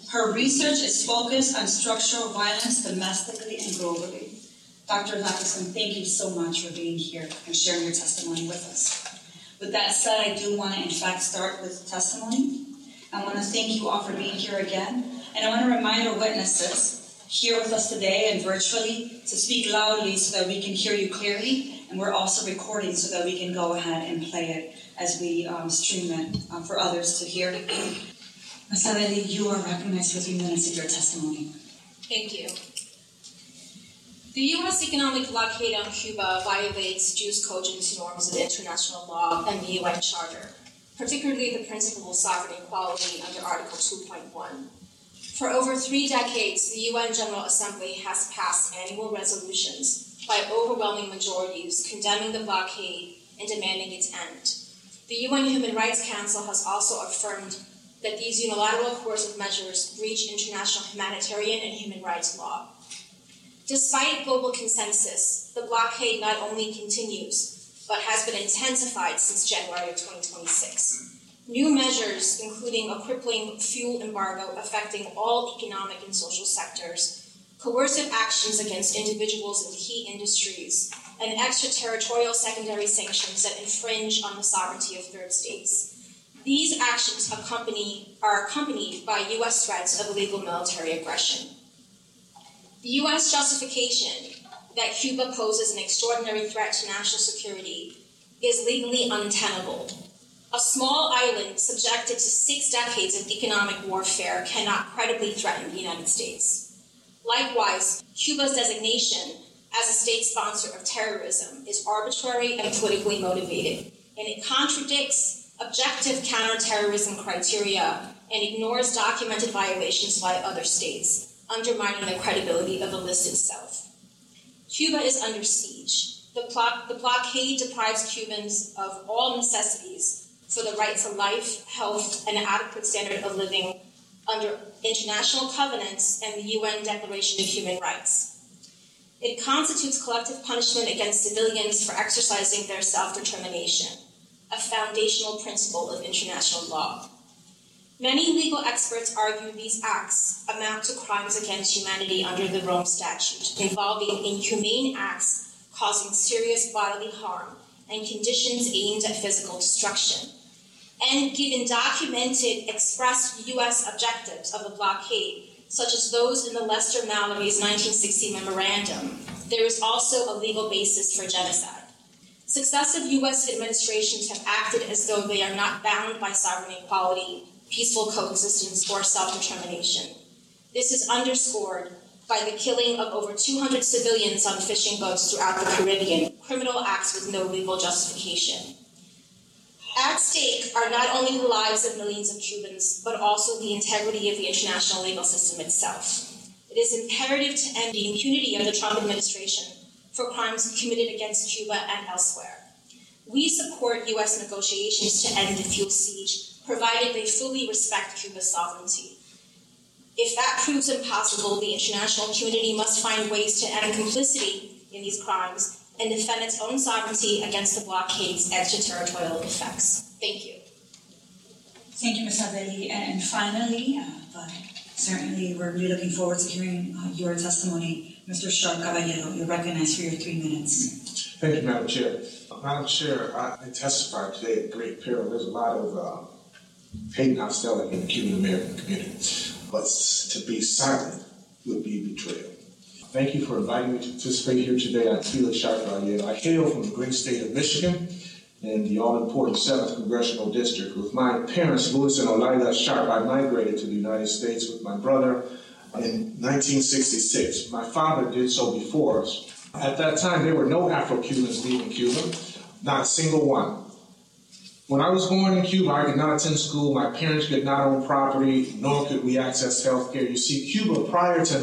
Her research is focused on structural violence domestically and globally. Dr. Lackison, thank you so much for being here and sharing your testimony with us. With that said, I do want to, in fact, start with testimony. I want to thank you all for being here again. And I want to remind our witnesses here with us today and virtually to speak loudly so that we can hear you clearly. And we're also recording so that we can go ahead and play it as we stream it for others to hear. Ms. Abelli, you are recognized for 3 minutes of your testimony. Thank you. The U.S. economic blockade on Cuba violates jus cogens norms of international law and the UN Charter, particularly the principle of sovereign equality under Article 2.1. For over 3 decades, the UN General Assembly has passed annual resolutions by overwhelming majorities condemning the blockade and demanding its end. The UN Human Rights Council has also affirmed that these unilateral coercive measures breach international humanitarian and human rights law. Despite global consensus, the blockade not only continues, but has been intensified since January of 2026. New measures, including a crippling fuel embargo affecting all economic and social sectors, coercive actions against individuals in key industries, and extraterritorial secondary sanctions that infringe on the sovereignty of third states. These actions are accompanied by U.S. threats of illegal military aggression. The U.S. justification that Cuba poses an extraordinary threat to national security is legally untenable. A small island subjected to 6 decades of economic warfare cannot credibly threaten the United States. Likewise, Cuba's designation as a state sponsor of terrorism is arbitrary and politically motivated, and it contradicts objective counterterrorism criteria and ignores documented violations by other states, undermining the credibility of the list itself. Cuba is under siege. The blockade deprives Cubans of all necessities for the right to life, health, and an adequate standard of living under international covenants and the UN Declaration of Human Rights. It constitutes collective punishment against civilians for exercising their self-determination, a foundational principle of international law. Many legal experts argue these acts amount to crimes against humanity under the Rome Statute, involving inhumane acts causing serious bodily harm and conditions aimed at physical destruction. And given documented, expressed U.S. objectives of the blockade, such as those in the Lester Mallory's 1960 memorandum, there is also a legal basis for genocide. Successive U.S. administrations have acted as though they are not bound by sovereign equality, peaceful coexistence, or self-determination. This is underscored by the killing of over 200 civilians on fishing boats throughout the Caribbean, criminal acts with no legal justification. At stake are not only the lives of millions of Cubans, but also the integrity of the international legal system itself. It is imperative to end the impunity of the Trump administration for crimes committed against Cuba and elsewhere. We support U.S. negotiations to end the fuel siege, provided they fully respect Cuba's sovereignty. If that proves impossible, the international community must find ways to end complicity in these crimes and defend its own sovereignty against the blockade's extraterritorial effects. Thank you. Thank you, Ms. Abelli. And finally, but certainly we're really looking forward to hearing your testimony. Mr. Sharp Caballero, you're recognized for your 3 minutes. Thank you, Madam Chair. Madam Chair, I testified today at great peril. There's a lot of hate and hostility in the Cuban-American community. But to be silent would be betrayal. Thank you for inviting me to participate here today. I'm Felix Sharp Caballero. I hail from the great state of Michigan in the all-important 7th Congressional District. With my parents, Louis and Olida Sharp, I migrated to the United States with my brother in 1966. My father did so before us. At that time, there were no Afro-Cubans leaving Cuba, not a single one. When I was born in Cuba, I could not attend school. My parents could not own property, nor could we access health care. You see, Cuba prior to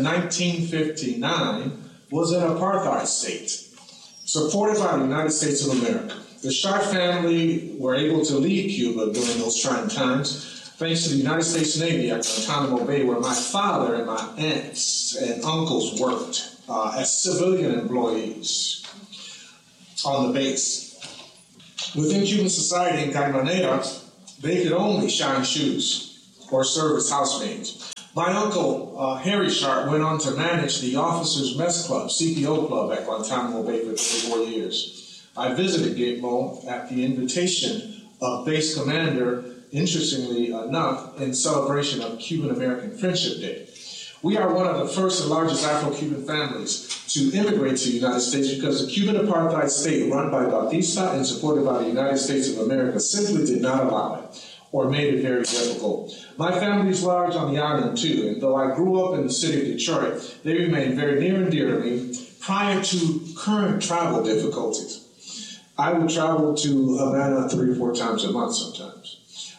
1959 was an apartheid state, supported by the United States of America. The Sharp family were able to leave Cuba during those trying times, thanks to the United States Navy at Guantanamo Bay, where my father and my aunts and uncles worked as civilian employees on the base. Within Cuban society in Caimanera, they could only shine shoes or serve as housemaids. My uncle, Harry Sharp, went on to manage the Officers Mess Club, CPO Club, at Guantanamo Bay for 24 years. I visited Gitmo at the invitation of Base Commander, interestingly enough, in celebration of Cuban-American Friendship Day. We are one of the first and largest Afro-Cuban families to immigrate to the United States because the Cuban apartheid state run by Bautista and supported by the United States of America simply did not allow it or made it very difficult. My family is large on the island too, and though I grew up in the city of Detroit, they remain very near and dear to me prior to current travel difficulties. I would travel to Havana 3 or 4 times a month sometimes.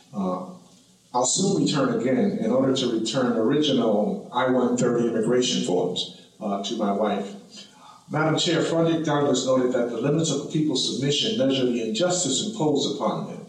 I'll soon return again in order to return original I-130 immigration forms to my wife. Madam Chair, Frederick Douglass noted that the limits of a people's submission measure the injustice imposed upon them.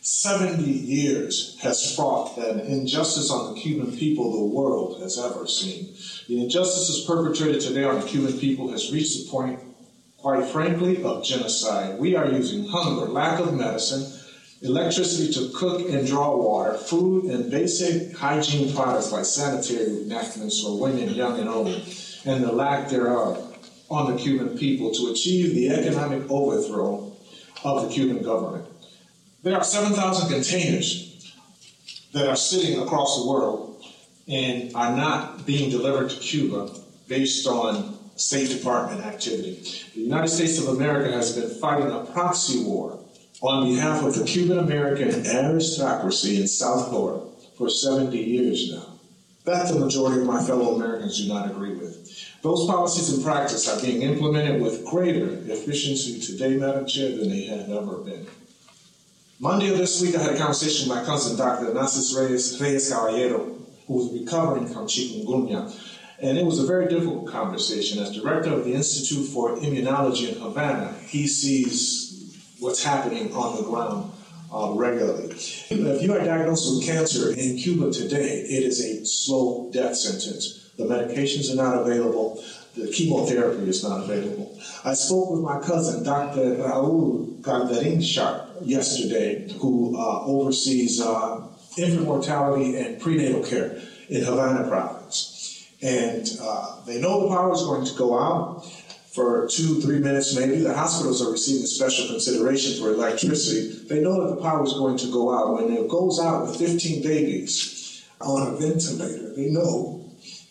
70 years has fought an injustice on the Cuban people the world has ever seen. The injustices perpetrated today on the Cuban people has reached the point, quite frankly, of genocide. We are using hunger, lack of medicine, electricity to cook and draw water, food, and basic hygiene products like sanitary napkins for women, young and old, and the lack thereof on the Cuban people to achieve the economic overthrow of the Cuban government. There are 7,000 containers that are sitting across the world and are not being delivered to Cuba based on State Department activity. The United States of America has been fighting a proxy war on behalf of the Cuban-American aristocracy in South Florida for 70 years now. That the majority of my fellow Americans do not agree with. Those policies and practices are being implemented with greater efficiency today, Madam Chair, than they have ever been. Monday of this week, I had a conversation with my cousin, Dr. Narcis Reyes Caballero, who was recovering from chikungunya. And it was a very difficult conversation. As director of the Institute for Immunology in Havana, he sees what's happening on the ground regularly. If you are diagnosed with cancer in Cuba today, it is a slow death sentence. The medications are not available. The chemotherapy is not available. I spoke with my cousin, Dr. Raul Calderin Sharp, yesterday, who oversees infant mortality and prenatal care in Havana province. And they know the power is going to go out for 2-3 minutes maybe. The hospitals are receiving special consideration for electricity. They know that the power is going to go out. When it goes out with 15 babies on a ventilator, they know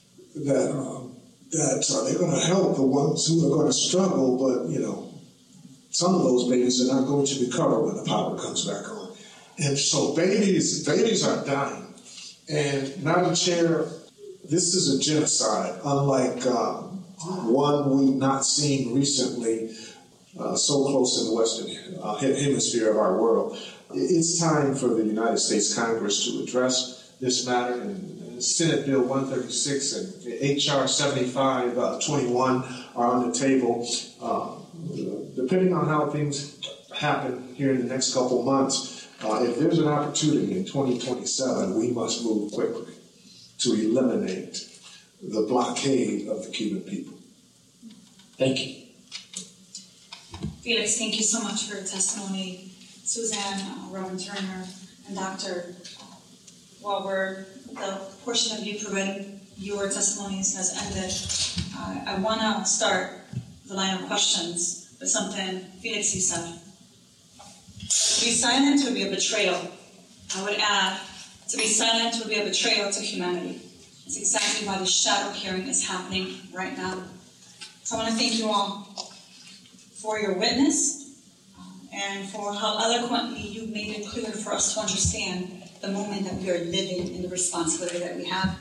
that they're going to help the ones who are going to struggle, but, you know, some of those babies are not going to recover when the power comes back on. And so babies are dying. And Madam Chair, this is a genocide, unlike one we've not seen recently so close in the Western hemisphere of our world. It's time for the United States Congress to address this matter. And Senate Bill 136 and H.R. 7521 are on the table. Depending on how things happen here in the next couple months, if there's an opportunity in 2027, we must move quickly to eliminate the blockade of the Cuban people. Thank you. Felix, thank you so much for your testimony. Suzanne, Reverend Turner, and Dr. Walberg, the portion of you providing your testimonies has ended. I want to start the line of questions with something Felix, you said. To be silent would be a betrayal. I would add, to be silent would be a betrayal to humanity. It's exactly why the shadow hearing is happening right now. So I want to thank you all for your witness and for how eloquently you made it clear for us to understand the moment that we are living and the responsibility that we have.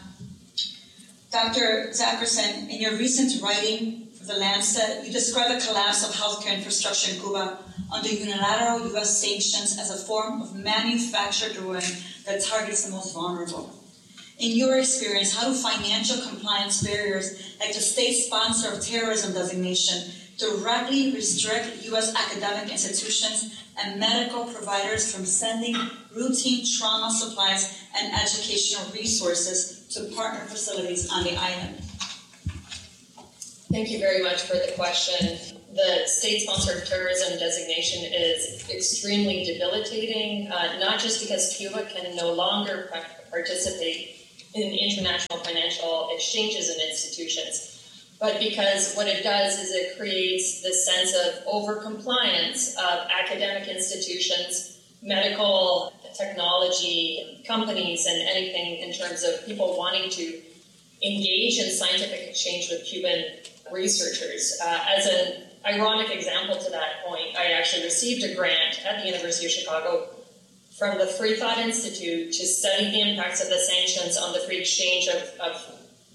Dr. Zackerson, in your recent writing for The Lancet, you describe the collapse of healthcare infrastructure in Cuba under unilateral U.S. sanctions as a form of manufactured ruin that targets the most vulnerable. In your experience, how do financial compliance barriers like the state sponsor of terrorism designation directly restrict U.S. academic institutions and medical providers from sending routine trauma supplies and educational resources to partner facilities on the island? Thank you very much for the question. The state-sponsored terrorism designation is extremely debilitating, not just because Cuba can no longer participate in international financial exchanges and institutions. But because what it does is it creates this sense of over-compliance of academic institutions, medical technology companies, and anything in terms of people wanting to engage in scientific exchange with Cuban researchers. As an ironic example to that point, I actually received a grant at the University of Chicago from the Free Thought Institute to study the impacts of the sanctions on the free exchange of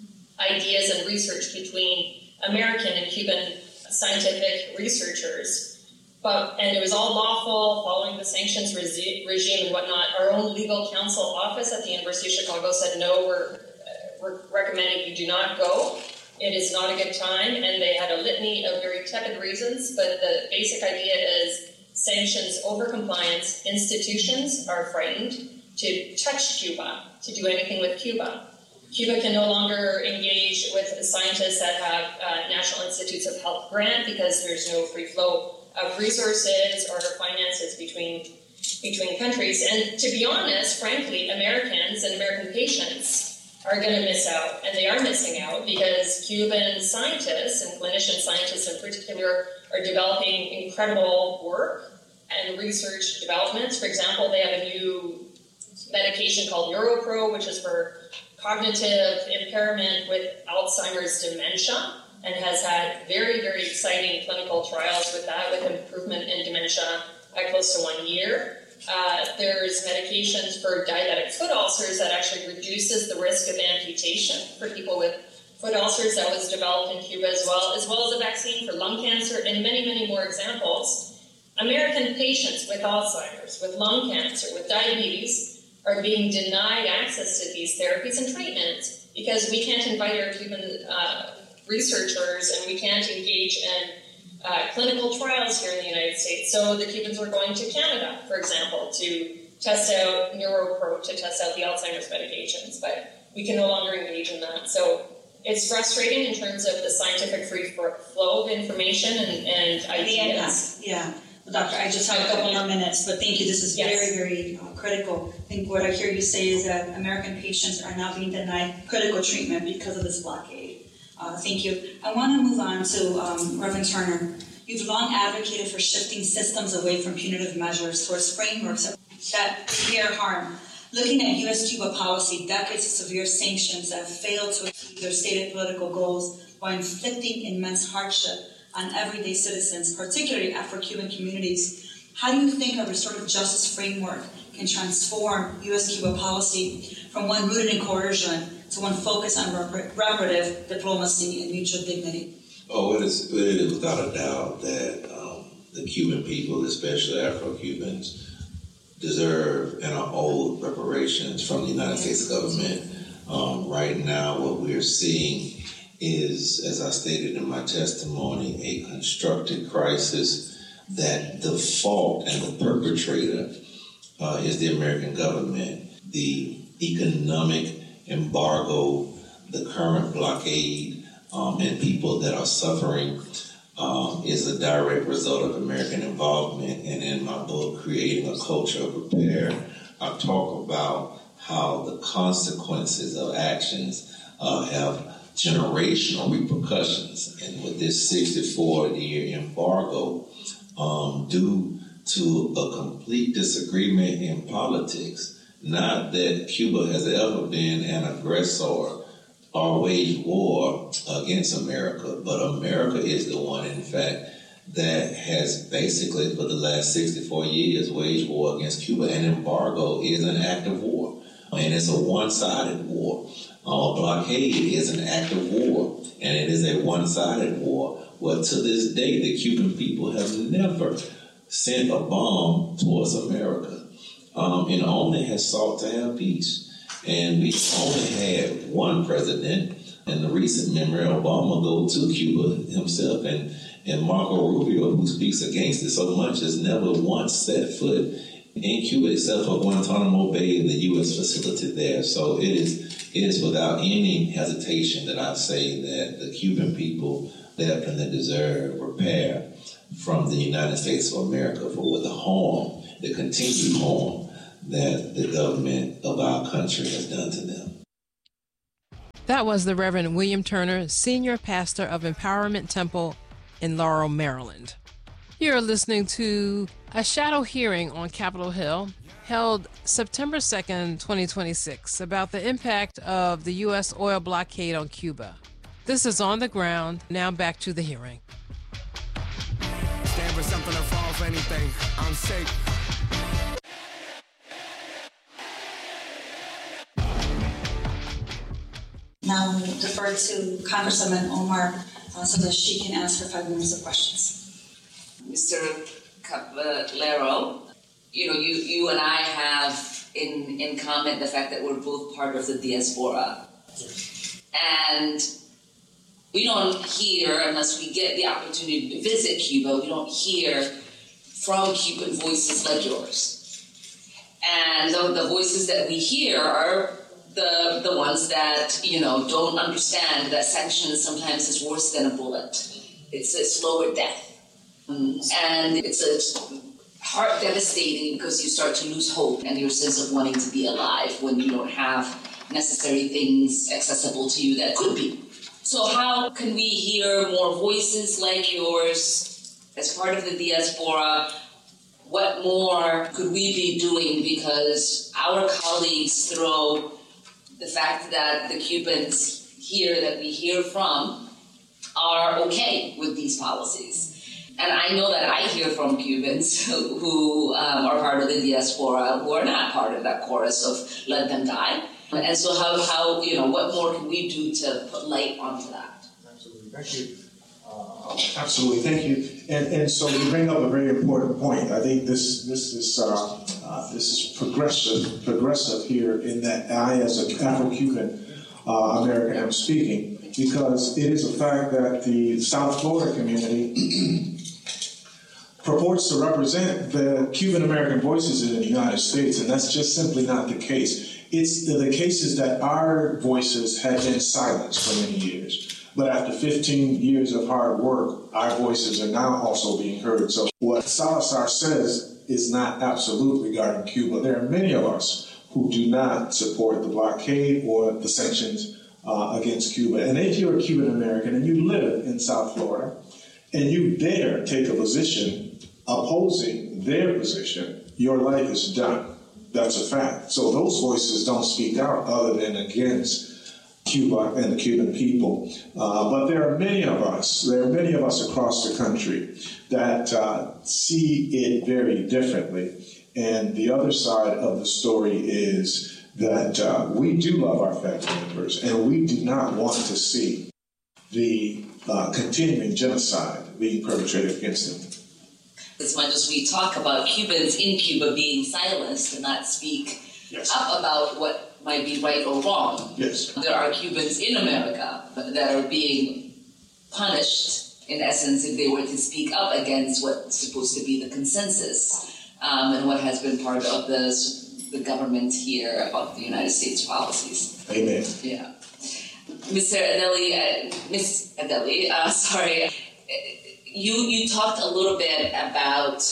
ideas and research between American and Cuban scientific researchers. And it was all lawful, following the sanctions regime and whatnot. Our own legal counsel office at the University of Chicago said, no, we're recommending you do not go. It is not a good time, and they had a litany of very tepid reasons, but the basic idea is sanctions over compliance. Institutions are frightened to touch Cuba, to do anything with Cuba. Cuba can no longer engage with scientists that have National Institutes of Health grant because there's no free flow of resources or finances between countries. And to be honest, frankly, Americans and American patients are going to miss out, and they are missing out because Cuban scientists and clinician scientists in particular are developing incredible work and research developments. For example, they have a new medication called NeuroPro, which is for cognitive impairment with Alzheimer's dementia, and has had very, very exciting clinical trials with that, with improvement in dementia at close to 1 year. There's medications for diabetic foot ulcers that actually reduces the risk of amputation for people with foot ulcers that was developed in Cuba as well as a vaccine for lung cancer, and many, many more examples. American patients with Alzheimer's, with lung cancer, with diabetes are being denied access to these therapies and treatments because we can't invite our Cuban researchers and we can't engage in clinical trials here in the United States. So the Cubans were going to Canada, for example, to test out NeuroPro, to test out the Alzheimer's medications, but we can no longer engage in that. So it's frustrating in terms of the scientific free flow of information and ideas. Yeah. Well, Doctor, I just have a couple more minutes, but thank you. This is very, very critical. I think what I hear you say is that American patients are now being denied critical treatment because of this blockade. Thank you. I want to move on to Reverend Turner. You've long advocated for shifting systems away from punitive measures towards frameworks that repair harm. Looking at U.S.-Cuba policy, decades of severe sanctions that failed to achieve their stated political goals while inflicting immense hardship on everyday citizens, particularly Afro-Cuban communities. How do you think a restorative justice framework can transform U.S.-Cuba policy from one rooted in coercion to one focused on reparative diplomacy and mutual dignity? Oh, it is without a doubt that the Cuban people, especially Afro-Cubans, deserve and are owed reparations from the United States government. Right now, what we're seeing is, as I stated in my testimony, a constructed crisis that the fault and the perpetrator is the American government. The economic embargo, the current blockade, and people that are suffering is a direct result of American involvement. And in my book, Creating a Culture of Repair, I talk about how the consequences of actions have generational repercussions. And with this 64-year embargo, due to a complete disagreement in politics, not that Cuba has ever been an aggressor or waged war against America, but America is the one, in fact, that has basically for the last 64 years waged war against Cuba. An embargo is an act of war, and it's a one-sided war. A blockade is an act of war, and it is a one-sided war. Well, to this day, the Cuban people have never sent a bomb towards America. And only has sought to have peace. And we only had one president, in the recent memory, Obama, go to Cuba himself, and Marco Rubio, who speaks against it so much, has never once set foot in Cuba except for Guantanamo Bay and the U.S. facility there. So it is without any hesitation that I say that the Cuban people definitely deserve repair from the United States of America for the harm, the continued harm that the government of our country has done to them. That was the Reverend William Turner, Senior Pastor of Empowerment Temple in Laurel, Maryland. You're listening to a shadow hearing on Capitol Hill held September 2nd, 2026, about the impact of the U.S. oil blockade on Cuba. This is On the Ground. Now back to the hearing. Stand for something or fall for anything. I'm safe. Now we defer to Congresswoman Omar so that she can ask her 5 minutes of questions. Mr. Caballero, you and I have in common the fact that we're both part of the diaspora. And we don't hear, unless we get the opportunity to visit Cuba, we don't hear from Cuban voices like yours. And the voices that we hear are the ones that, don't understand that sanctions sometimes is worse than a bullet. It's a slower death. And it's a heart devastating because you start to lose hope and your sense of wanting to be alive when you don't have necessary things accessible to you that could be. So how can we hear more voices like yours as part of the diaspora? What more could we be doing? Because our colleagues throw the fact that the Cubans here that we hear from are okay with these policies. And I know that I hear from Cubans who are part of the diaspora who are not part of that chorus of let them die. And so how what more can we do to put light onto that? Absolutely. Thank you. Absolutely. Thank you. And so you bring up a very important point. I think this is progressive here in that I, as an Afro-Cuban American, am speaking, because it is a fact that the South Florida community purports to represent the Cuban American voices in the United States, and that's just simply not the case. It's the case is that our voices had been silenced for many years, but after 15 years of hard work, our voices are now also being heard. So what Salazar says is not absolute regarding Cuba. There are many of us who do not support the blockade or the sanctions against Cuba. And if you're a Cuban American and you live in South Florida and you dare take a position opposing their position, your life is done. That's a fact. So those voices don't speak out other than against Cuba and the Cuban people. But there are many of us across the country that see it very differently. And the other side of the story is that we do love our family members, and we do not want to see the continuing genocide being perpetrated against them. As much as we talk about Cubans in Cuba being silenced and not speak up about what might be right or wrong, there are Cubans in America that are being punished, in essence, if they were to speak up against what's supposed to be the consensus and what has been part of the government here about the United States policies. Amen. Yeah. Miss Adeli, sorry. You talked a little bit about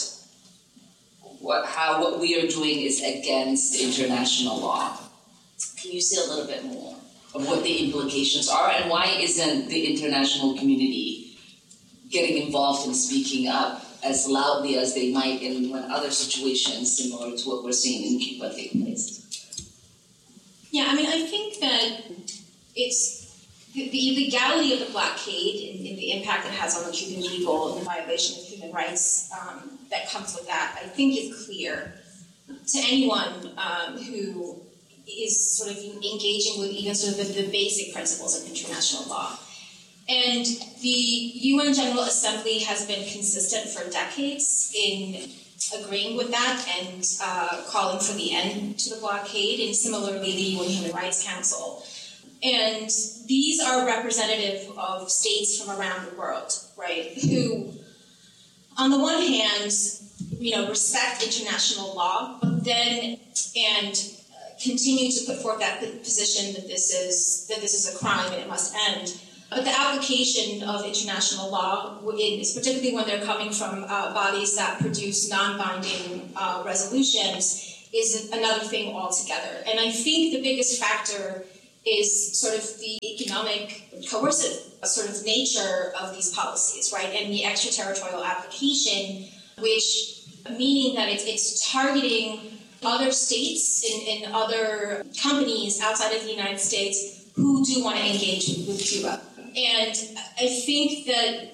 what we are doing is against international law. Can you say a little bit more of what the implications are, and why isn't the international community getting involved in speaking up as loudly as they might when other situations similar to what we're seeing in Cuba take place? Yeah, I mean, I think that it's the illegality of the blockade and the impact it has on the Cuban people and the violation of human rights that comes with that, I think is clear to anyone who is sort of engaging with even sort of the basic principles of international law. And the UN General Assembly has been consistent for decades in agreeing with that and calling for the end to the blockade, and similarly the UN Human Rights Council. And these are representative of states from around the world, right, who, on the one hand, respect international law, but then continue to put forth that position that this is a crime and it must end. But the application of international law, particularly when they're coming from bodies that produce non-binding resolutions, is another thing altogether. And I think the biggest factor is sort of the economic coercive sort of nature of these policies, right? And the extraterritorial application, which meaning that it's targeting other states and other companies outside of the United States who do want to engage with Cuba. And I think that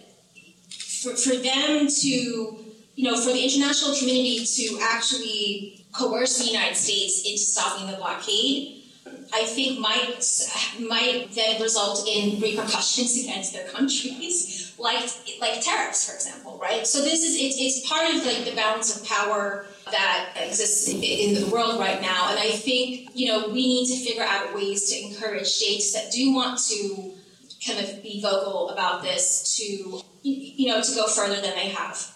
for them to, for the international community to actually coerce the United States into stopping the blockade, I think might then result in repercussions against their countries, like tariffs, for example, right? So it's part of like the balance of power that exists in the world right now, and I think we need to figure out ways to encourage states that do want to kind of be vocal about this to go further than they have.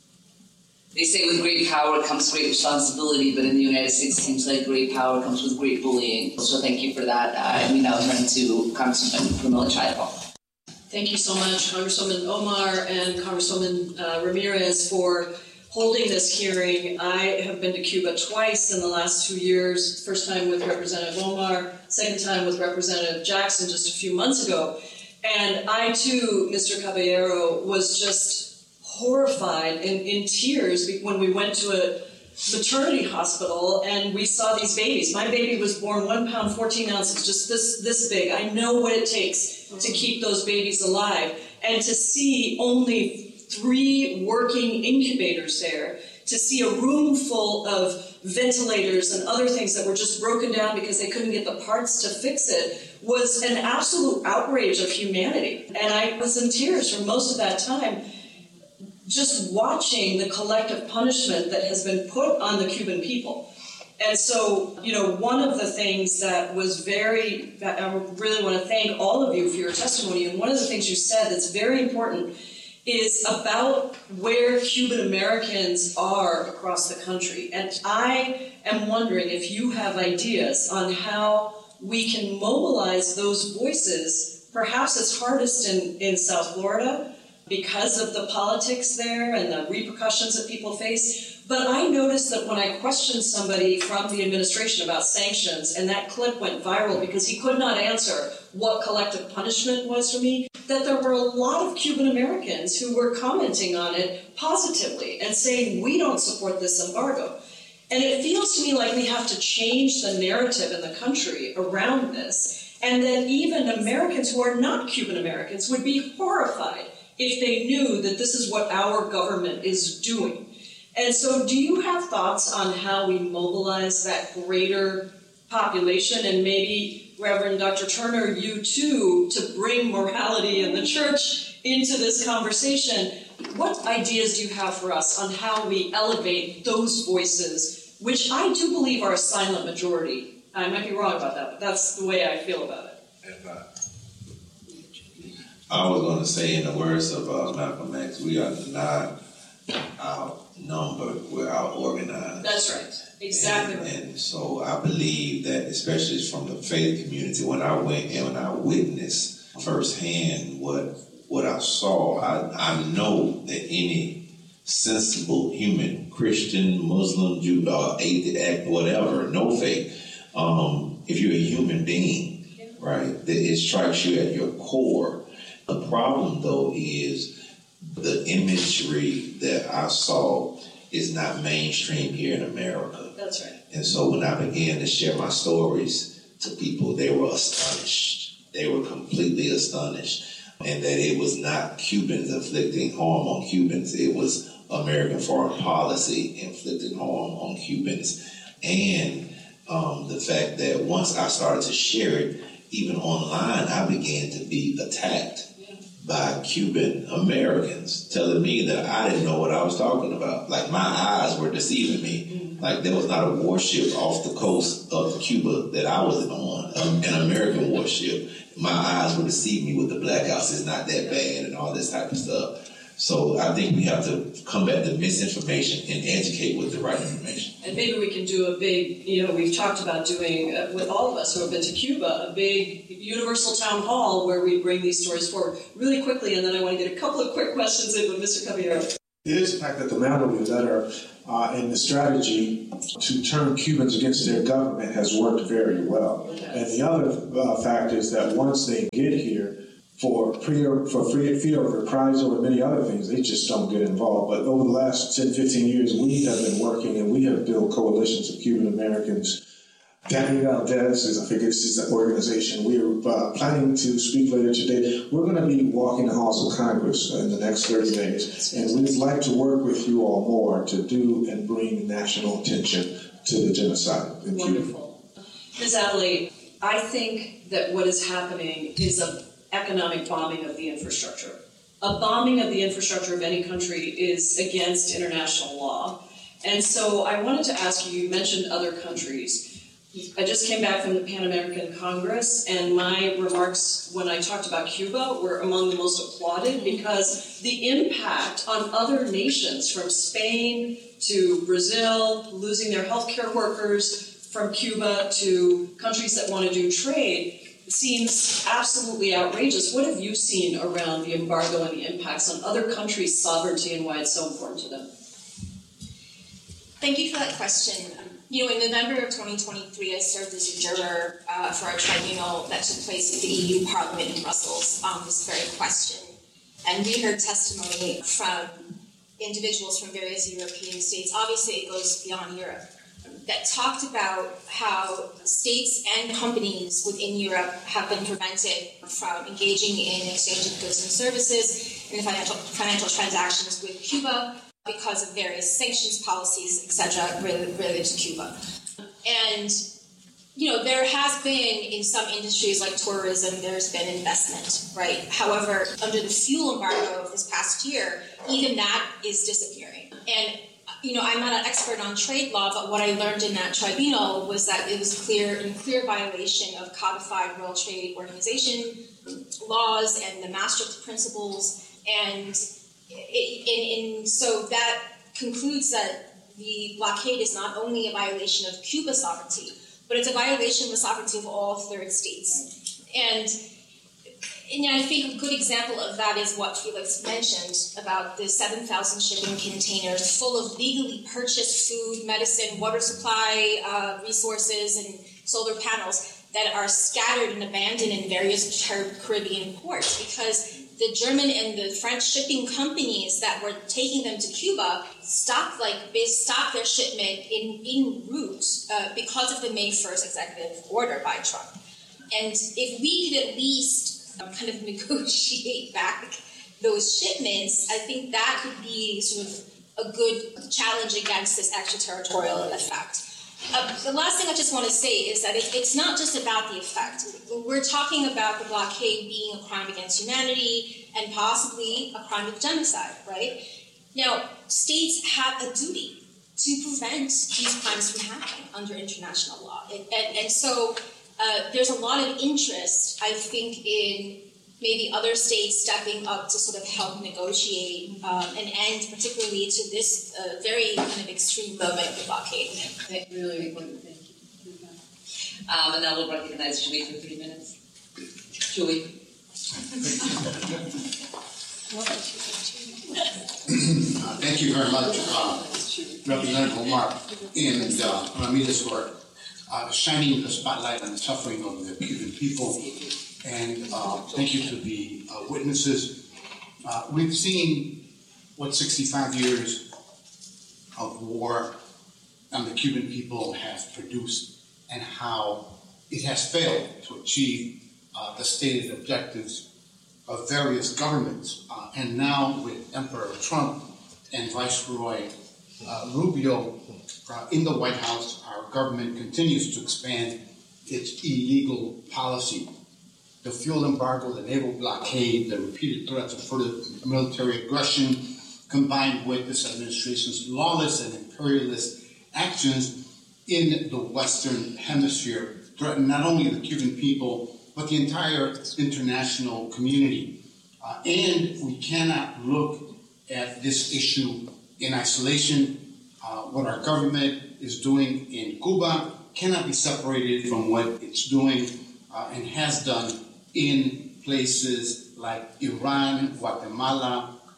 They say with great power comes great responsibility, but in the United States it seems like great power comes with great bullying. So thank you for that. And we now turn to Congresswoman Pramila Jayapal. Thank you so much, Congresswoman Omar and Congresswoman Ramirez, for holding this hearing. I have been to Cuba twice in the last 2 years, first time with Representative Omar, second time with Representative Jackson just a few months ago. And I, too, Mr. Caballero, was just horrified and in tears when we went to a maternity hospital and we saw these babies. My baby was born 1 pound, 14 ounces, just this big. I know what it takes to keep those babies alive. And to see only 3 working incubators there, to see a room full of ventilators and other things that were just broken down because they couldn't get the parts to fix it, was an absolute outrage of humanity. And I was in tears for most of that time, just watching the collective punishment that has been put on the Cuban people. And so, one of the things that was that I really want to thank all of you for your testimony, and one of the things you said that's very important is about where Cuban Americans are across the country. And I am wondering if you have ideas on how we can mobilize those voices. Perhaps it's hardest in South Florida, because of the politics there and the repercussions that people face. But I noticed that when I questioned somebody from the administration about sanctions, and that clip went viral because he could not answer what collective punishment was for me, that there were a lot of Cuban Americans who were commenting on it positively and saying, we don't support this embargo. And it feels to me like we have to change the narrative in the country around this, and that even Americans who are not Cuban Americans would be horrified if they knew that this is what our government is doing. And so do you have thoughts on how we mobilize that greater population, and maybe, Reverend Dr. Turner, you too, to bring morality in the church into this conversation? What ideas do you have for us on how we elevate those voices, which I do believe are a silent majority? I might be wrong about that, but that's the way I feel about it. I was going to say, in the words of Malcolm X, we are not outnumbered, we're out-organized. That's right. Exactly right. And so I believe that, especially from the faith community, when I went and when I witnessed firsthand what I saw, I know that any sensible human, Christian, Muslim, Jew, atheist, whatever, no faith, if you're a human being, right, that it strikes you at your core. The problem, though, is the imagery that I saw is not mainstream here in America. That's right. And so when I began to share my stories to people, they were astonished. They were completely astonished. And that it was not Cubans inflicting harm on Cubans. It was American foreign policy inflicting harm on Cubans. And the fact that once I started to share it, even online, I began to be attacked by Cuban Americans telling me that I didn't know what I was talking about. Like, my eyes were deceiving me. Like, there was not a warship off the coast of Cuba that I was on, an American warship. My eyes were deceiving me with the Black House is not that bad and all this type of stuff. So I think we have to combat the misinformation and educate with the right information. And maybe we can do a big, we've talked about doing, with all of us who have been to Cuba, a big universal town hall where we bring these stories forward really quickly. And then I want to get a couple of quick questions in with Mr. Caballero. It is the fact that the Mallory letter and the strategy to turn Cubans against their government has worked very well. And the other fact is that once they get here, for fear of reprisal and many other things, they just don't get involved. But over the last 10, 15 years, we have been working and we have built coalitions of Cuban Americans. Daniel Valdez is, I think it's his organization. We're planning to speak later today. We're going to be walking the halls of Congress in the next 30 days, and we'd like to work with you all more to do and bring national attention to the genocide in Cuba. Wonderful. Ms. Adley, I think that what is happening is an economic bombing of the infrastructure. A bombing of the infrastructure of any country is against international law. And so I wanted to ask you, you mentioned other countries. I just came back from the Pan American Congress, and my remarks when I talked about Cuba were among the most applauded because the impact on other nations, from Spain to Brazil, losing their healthcare workers, from Cuba to countries that want to do trade, seems absolutely outrageous. What have you seen around the embargo and the impacts on other countries' sovereignty and why it's so important to them? Thank you for that question. In November of 2023, I served as a juror for a tribunal that took place at the EU Parliament in Brussels on this very question. And we heard testimony from individuals from various European states. Obviously, it goes beyond Europe. That talked about how states and companies within Europe have been prevented from engaging in exchange of goods and services and financial transactions with Cuba because of various sanctions policies, etc., related to Cuba. And, there has been, in some industries like tourism, there's been investment, right? However, under the fuel embargo of this past year, even that is disappearing. And, I'm not an expert on trade law, but what I learned in that tribunal was that it was in clear violation of codified World Trade Organization laws and the Maastricht principles, and so that concludes that the blockade is not only a violation of Cuba's sovereignty, but it's a violation of the sovereignty of all third states. And I think a good example of that is what Felix mentioned about the 7,000 shipping containers full of legally purchased food, medicine, water supply, resources, and solar panels that are scattered and abandoned in various Caribbean ports because the German and the French shipping companies that were taking them to Cuba stopped their shipment en route because of the May 1st executive order by Trump. And if we could at least kind of negotiate back those shipments, I think that could be sort of a good challenge against this extraterritorial effect. The last thing I just want to say is that it's not just about the effect. We're talking about the blockade being a crime against humanity and possibly a crime of genocide, right? Now, states have a duty to prevent these crimes from happening under international law. And so there's a lot of interest, I think, in maybe other states stepping up to sort of help negotiate an end, particularly to this very kind of extreme moment of the blockade. Really important. Thank you. And now we'll recognize Julie for 3 minutes. Julie. Thank you very much, Representative Omar and Ramirez, for shining the spotlight on the suffering of the Cuban people. And thank you to the witnesses. We've seen what 65 years of war on the Cuban people has produced and how it has failed to achieve the stated objectives of various governments. And now with Emperor Trump and Viceroy Rubio in the White House, our government continues to expand its illegal policy. The fuel embargo, the naval blockade, the repeated threats of further military aggression, combined with this administration's lawless and imperialist actions in the Western Hemisphere, threaten not only the Cuban people, but the entire international community. And we cannot look at this issue in isolation. What our government is doing in Cuba cannot be separated from what it's doing and has done in places like Iran, Guatemala,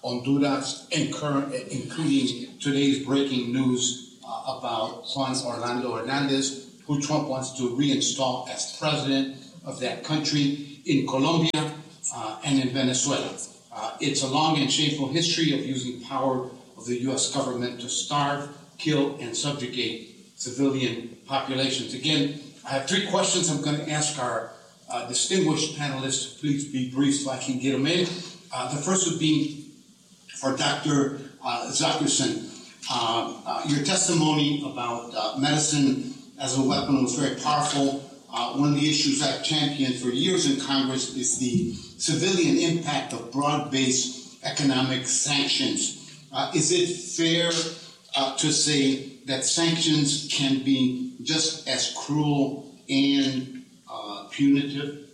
Honduras, and current, including today's breaking news about Juan Orlando Hernandez, who Trump wants to reinstall as president of that country, in Colombia, and in Venezuela. It's a long and shameful history of using power of the U.S. government to starve, kill, and subjugate civilian populations. Again, I have 3 questions I'm going to ask our distinguished panelists. Please be brief so I can get them in. The first would be for Dr. Zacherson. Your testimony about medicine as a weapon was very powerful. One of the issues I've championed for years in Congress is the civilian impact of broad-based economic sanctions. Is it fair to say that sanctions can be just as cruel and punitive?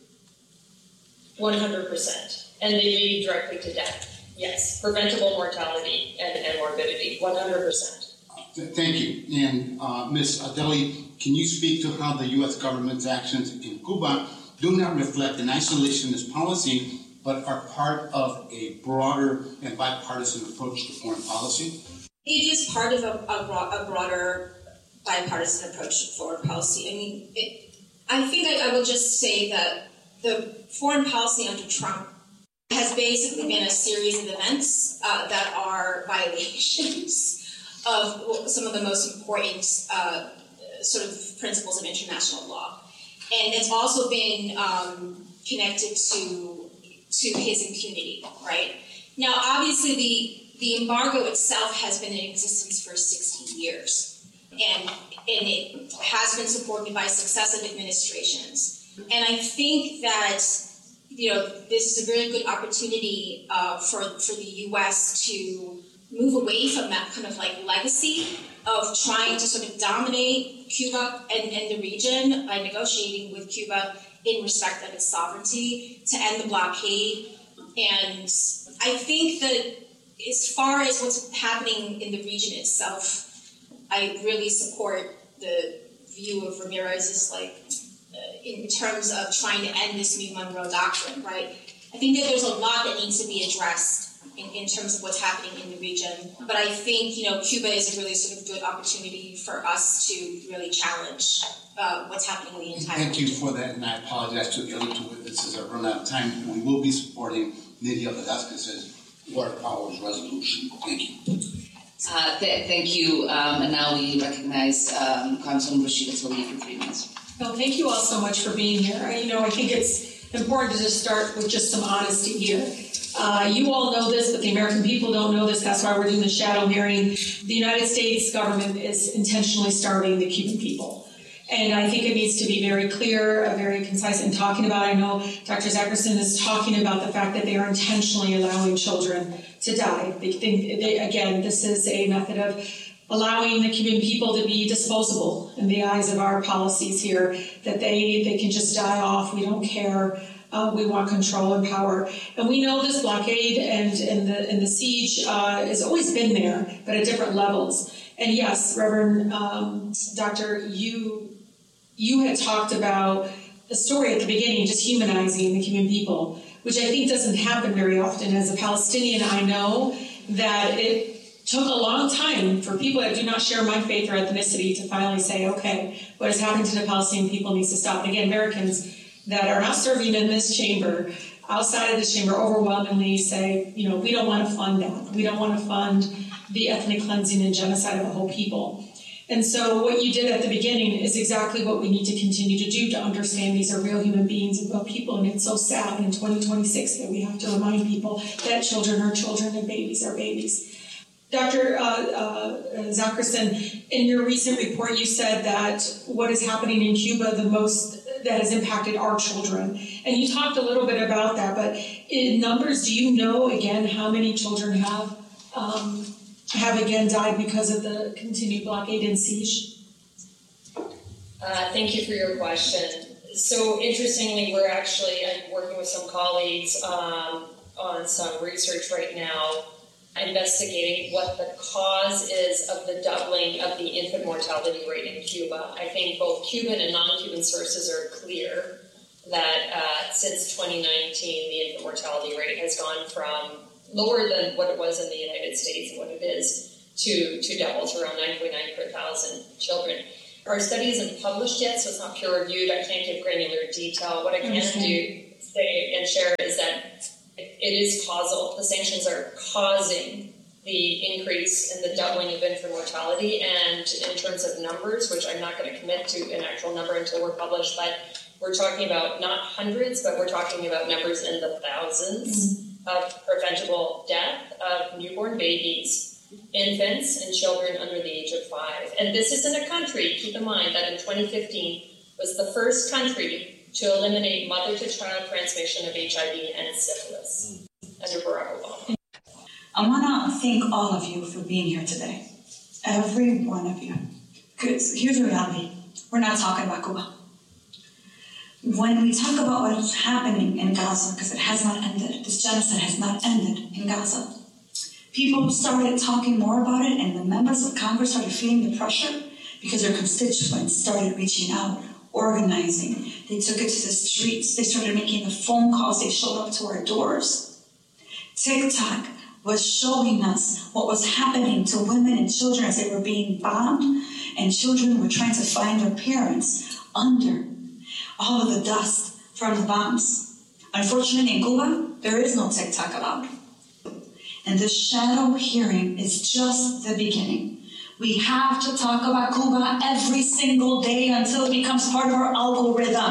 100%. And they lead directly to death. Yes. Preventable mortality and morbidity. 100%. Thank you. And Ms. Adeli, can you speak to how the U.S. government's actions in Cuba do not reflect an isolationist policy, but are part of a broader and bipartisan approach to foreign policy? It is part of a broader bipartisan approach to foreign policy. I mean, I think I will just say that the foreign policy under Trump has basically been a series of events that are violations of some of the most important sort of principles of international law. And it's also been connected to his impunity, right? Now, obviously, the embargo itself has been in existence for 16 years, and it has been supported by successive administrations. And I think that, you know, this is a very good opportunity for the U.S. to move away from that kind of like legacy of trying to sort of dominate Cuba and the region by negotiating with Cuba in respect of its sovereignty, to end the blockade. And I think that as far as what's happening in the region itself, I really support the view of Ramirez's, like, in terms of trying to end this new Monroe Doctrine, right? I think that there's a lot that needs to be addressed in terms of what's happening in the region. But I think, you know, Cuba is a really sort of good opportunity for us to really challenge what's happening in the entire region. Thank you for that, and I apologize to the other 2 witnesses. I've run out of time. We will be supporting Nydia Velázquez's Water Powers resolution. Thank you. Thank you. And now we recognize Councilman Rashida Tlaib for 3 minutes. Well, thank you all so much for being here. I think it's important to just start with just some honesty here. You all know this, but the American people don't know this. That's why we're doing the shadow hearing. The United States government is intentionally starving the Cuban people. And I think it needs to be very clear, very concise in talking about. I know Dr. Zacherson is talking about the fact that they are intentionally allowing children to die. They think, again, this is a method of allowing the Cuban people to be disposable in the eyes of our policies here, that they can just die off. We don't care. We want control and power. And we know this blockade and the siege has always been there, but at different levels. And yes, Reverend Doctor, you had talked about the story at the beginning, just humanizing the Cuban people, which I think doesn't happen very often. As a Palestinian, I know that it took a long time for people that do not share my faith or ethnicity to finally say, okay, what has happened to the Palestinian people needs to stop. And again, Americans that are not serving in this chamber, outside of this chamber, overwhelmingly say, you know, we don't want to fund that. We don't want to fund the ethnic cleansing and genocide of a whole people. And so what you did at the beginning is exactly what we need to continue to do, to understand these are real human beings and real people. And it's so sad in 2026 that we have to remind people that children are children and babies are babies. Dr. Zacherson, in your recent report, you said that what is happening in Cuba, the most that has impacted our children. And you talked a little bit about that, but in numbers, do you know, again, how many children have again died because of the continued blockade and siege? Thank you for your question. So interestingly, we're actually working with some colleagues on some research right now, investigating what the cause is of the doubling of the infant mortality rate in Cuba. I think both Cuban and non-Cuban sources are clear that since 2019, the infant mortality rate has gone from lower than what it was in the United States and what it is to double to around 9.9 per 1,000 children. Our study isn't published yet, so it's not peer-reviewed. I can't give granular detail. What I can say and share is that it is causal. The sanctions are causing the increase in the doubling of infant mortality, and in terms of numbers, which I'm not going to commit to an actual number until we're published, but we're talking about not hundreds, but we're talking about numbers in the thousands of preventable death of newborn babies, infants, and children under the age of 5. And this is in a country, keep in mind, that in 2015 was the first country to eliminate mother-to-child transmission of HIV and syphilis under Barack Obama. I want to thank all of you for being here today. Every one of you. Because here's the reality. We're not talking about Cuba. When we talk about what's happening in Gaza, because it has not ended, this genocide has not ended in Gaza, people started talking more about it, and the members of Congress started feeling the pressure because their constituents started reaching out, organizing. They took it to the streets. They started making the phone calls. They showed up to our doors. TikTok was showing us what was happening to women and children as they were being bombed, and children were trying to find their parents under all of the dust from the bombs. Unfortunately, in Cuba, there is no TikTok allowed. And the shadow hearing is just the beginning. We have to talk about Cuba every single day until it becomes part of our algorithm.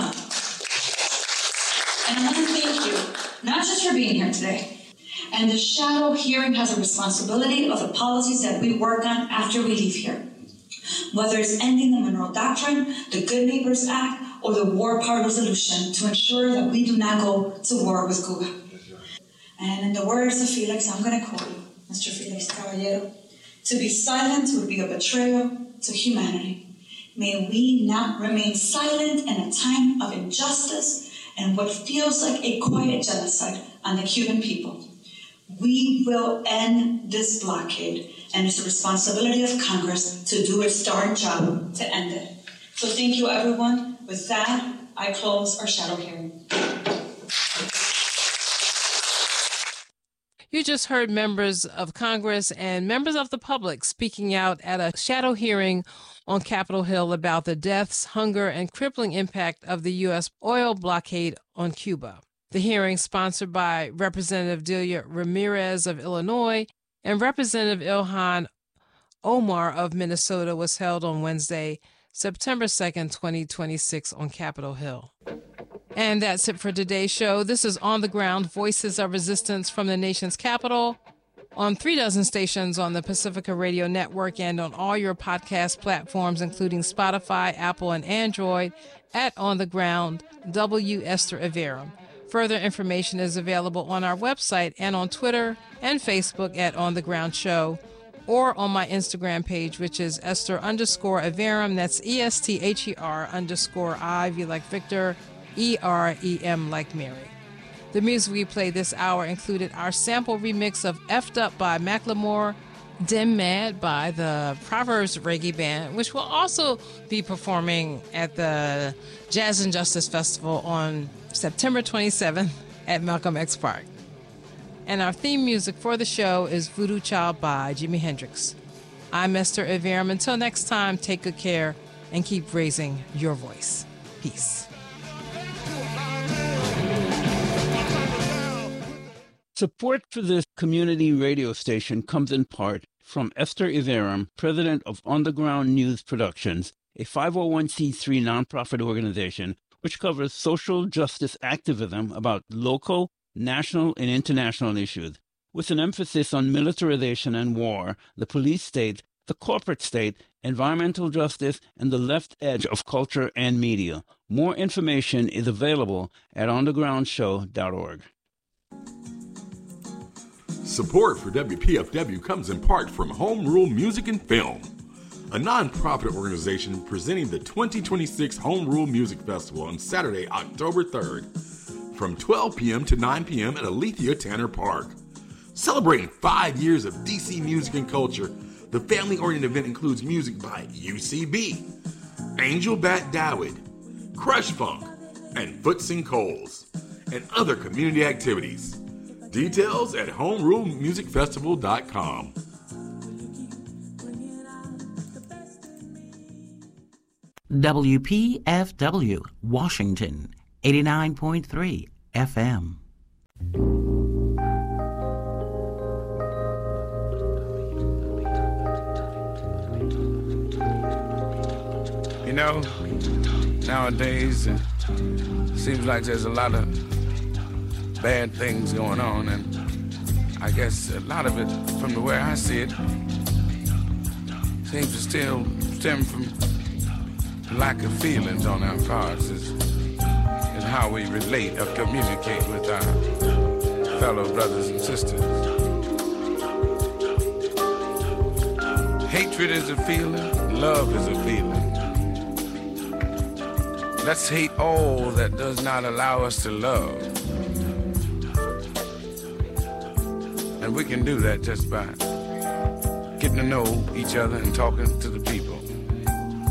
And I want to thank you, not just for being here today. And the shadow hearing has a responsibility of the policies that we work on after we leave here. Whether it's ending the Monroe Doctrine, the Good Neighbors Act, or the War Power Resolution to ensure that we do not go to war with Cuba. And in the words of Felix, I'm going to quote you, Mr. Felix Caballero, to be silent would be a betrayal to humanity. May we not remain silent in a time of injustice and what feels like a quiet genocide on the Cuban people. We will end this blockade, and it's the responsibility of Congress to do its darn job to end it. So thank you, everyone. With that, I close our shadow hearing. You just heard members of Congress and members of the public speaking out at a shadow hearing on Capitol Hill about the deaths, hunger, and crippling impact of the U.S. oil blockade on Cuba. The hearing, sponsored by Representative Delia Ramirez of Illinois and Representative Ilhan Omar of Minnesota, was held on Wednesday, September 2nd, 2026 on Capitol Hill. And that's it for today's show. This is On the Ground, Voices of Resistance from the nation's capital, on 36 stations on the Pacifica Radio Network and on all your podcast platforms, including Spotify, Apple, and Android, at On the Ground, W. Esther Iverem. Further information is available on our website and on Twitter and Facebook at On the Ground Show, or on my Instagram page, which is Esther_Iverem. That's ESTHER_I, V like Victor, EREM like Mary. The music we played this hour included our sample remix of Effed Up by Macklemore, Dim Mad by the Proverbs Reggae Band, which will also be performing at the Jazz and Justice Festival on September 27th at Malcolm X Park. And our theme music for the show is Voodoo Child by Jimi Hendrix. I'm Esther Iverem. Until next time, take good care and keep raising your voice. Peace. Support for this community radio station comes in part from Esther Iverem, president of On the Ground News Productions, a 501c3 nonprofit organization which covers social justice activism about local, national, and international issues, with an emphasis on militarization and war, the police state, the corporate state, environmental justice, and the left edge of culture and media. More information is available at onthegroundshow.org. Support for WPFW comes in part from Home Rule Music and Film, a non-profit organization presenting the 2026 Home Rule Music Festival on Saturday, October 3rd, from 12 p.m. to 9 p.m. at Alethea Tanner Park. Celebrating 5 years of DC music and culture, the family-oriented event includes music by UCB, Angel Bat Dawid, Crush Funk, and Foots and Coles, and other community activities. Details at homerulmusicfestival.com. WPFW, Washington, 89.3 FM. You know, nowadays it seems like there's a lot of bad things going on, and I guess a lot of it, from the way I see it, seems to still stem from lack of feelings on our parts is how we relate or communicate with our fellow brothers and sisters. Hatred is a feeling, love is a feeling. Let's hate all that does not allow us to love. And we can do that just by getting to know each other and talking to the people.